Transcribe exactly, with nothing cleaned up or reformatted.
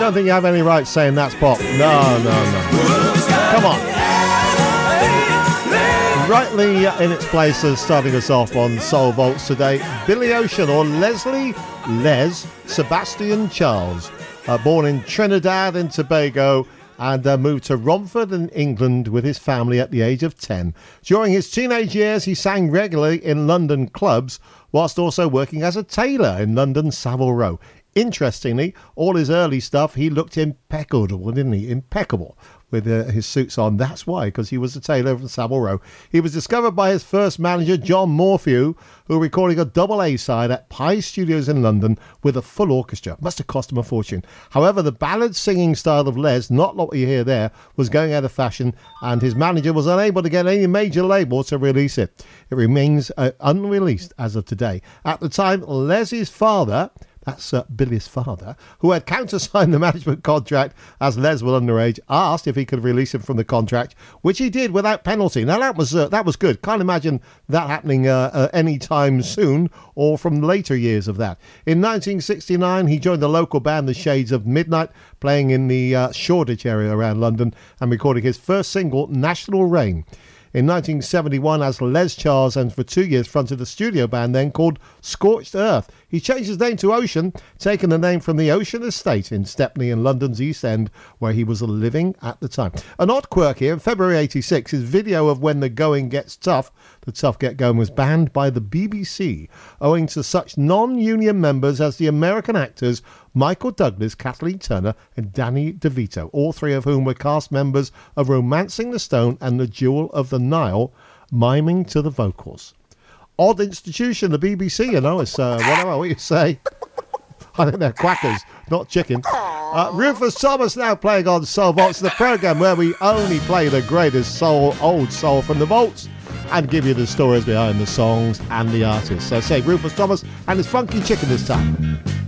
don't think you have any right saying that's pop. No, no, no. Come on. Rightly in its place as starting us off on Soul Vaults today, Billy Ocean, or Leslie Les Sebastian Charles, uh, born in Trinidad and Tobago, and uh, moved to Romford in England with his family at the age of ten. During his teenage years, he sang regularly in London clubs, whilst also working as a tailor in London Savile Row. Interestingly, all his early stuff, he looked impeccable, didn't he? Impeccable with uh, his suits on. That's why, because he was a tailor from Savile Row. He was discovered by his first manager, John Morphew, who were recording a double A side at Pye Studios in London with a full orchestra. Must have cost him a fortune. However, the ballad singing style of Les, not what you hear there, was going out of fashion, and his manager was unable to get any major label to release it. It remains uh, unreleased as of today. At the time, Les's father, that's uh, Billy's father, who had countersigned the management contract as Les was underage, asked if he could release him from the contract, which he did without penalty. Now, that was uh, that was good. Can't imagine that happening uh, uh, any time soon or from later years of that. In nineteen sixty-nine, he joined the local band The Shades of Midnight, playing in the uh, Shoreditch area around London and recording his first single, National Rain. In nineteen seventy-one, as Les Charles, and for two years fronted a studio band then called Scorched Earth. He changed his name to Ocean, taking the name from the Ocean Estate in Stepney in London's East End, where he was living at the time. An odd quirk here, in February eighty-six, his video of When the Going Gets Tough, the Tough Get Going, was banned by the B B C, owing to such non-union members as the American actors Michael Douglas, Kathleen Turner and Danny DeVito, all three of whom were cast members of Romancing the Stone and The Jewel of the Nile, miming to the vocals. Odd institution, the B B C, you know, it's uh, whatever what you say. I think they're quackers, not chicken. Uh, Rufus Thomas now playing on Soul Vaults, the programme where we only play the greatest soul, old soul from the vaults, and give you the stories behind the songs and the artists. So say Rufus Thomas and his funky chicken this time.